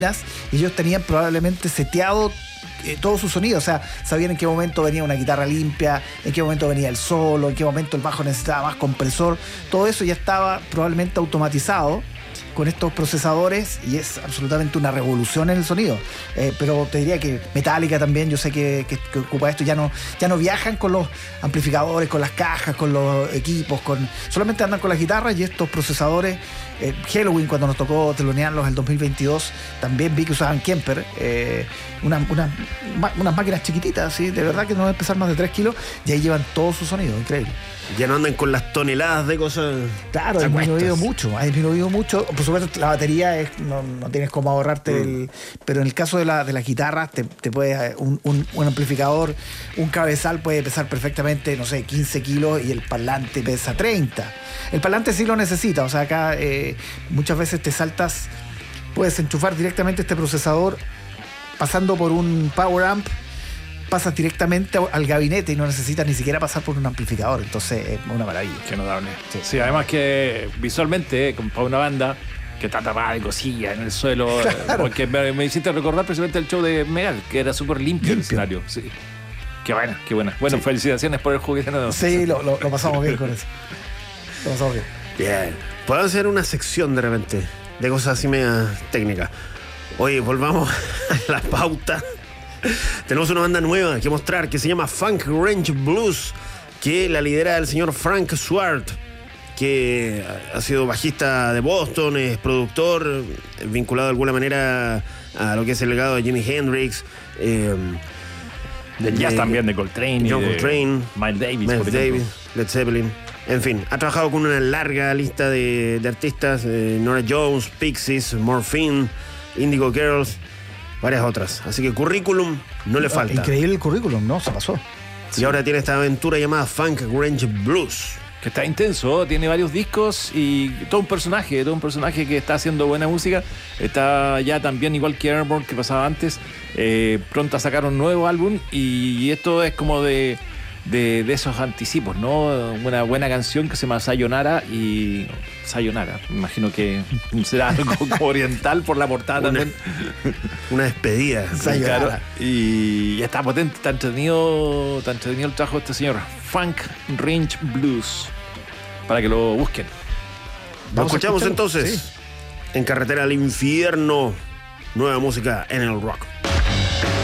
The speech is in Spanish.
y ellos tenían probablemente seteado todo su sonido, o sea, sabían en qué momento venía una guitarra limpia, en qué momento venía el solo, en qué momento el bajo necesitaba más compresor, todo eso ya estaba probablemente automatizado con estos procesadores y es absolutamente una revolución en el sonido. Pero te diría que Metallica también, yo sé que ocupa esto, ya no viajan con los amplificadores, con las cajas, con los equipos, solamente andan con las guitarras y estos procesadores. Halloween, cuando nos tocó telonearlos en el 2022, también vi que usaban Kemper, unas máquinas chiquititas, ¿sí? De verdad que no deben pesar más de 3 kilos y ahí llevan todo su sonido, increíble. Ya no andan con las toneladas de cosas. Claro, ha disminuido mucho. Por supuesto, la batería no tienes cómo ahorrarte pero en el caso de las guitarras, te puede un amplificador, un cabezal puede pesar perfectamente, no sé, 15 kilos y el parlante pesa 30. El parlante sí lo necesita, o sea, acá muchas veces te saltas, puedes enchufar directamente este procesador pasando por un power amp, pasas directamente al gabinete y no necesitas ni siquiera pasar por un amplificador. Entonces es una maravilla. Qué notable. Sí, además que visualmente, para una banda que está tapada de cosillas en el suelo, claro. Porque me hiciste recordar precisamente el show de Megal, que era súper limpio el escenario. Sí. Qué buena. Bueno, sí. Felicitaciones por el juguete. Sí, lo pasamos bien con eso. Lo pasamos bien. Bien. Podemos hacer una sección de repente de cosas así medio técnicas. Oye, volvamos a la pauta. Tenemos una banda nueva que mostrar que se llama Funk Range Blues, que la lidera el señor Frank Swart, que ha sido bajista de Boston, es productor, vinculado de alguna manera a lo que es el legado de Jimi Hendrix, del jazz también, de Coltrane, John Coltrane, Miles Davis, Led Zeppelin. En fin, ha trabajado con una larga lista de artistas, Norah Jones, Pixies, Morphine, Indigo Girls, varias otras. Así que currículum no le falta. Increíble el currículum, ¿no? Se pasó. Y ahora tiene esta aventura llamada Funk Range Blues. Que está intenso, tiene varios discos y todo un personaje que está haciendo buena música. Está ya también, igual que Airborne, que pasaba antes, pronto a sacar un nuevo álbum y esto es como de esos anticipos, ¿no? Una buena canción que se llama Sayonara, me imagino que será algo como oriental por la portada también. Una despedida. Sayonara. Y está potente, está entretenido el trabajo de este señor. Funk Range Blues, para que lo busquen. Lo escuchamos entonces, sí. En Carretera al Infierno, nueva música en el rock.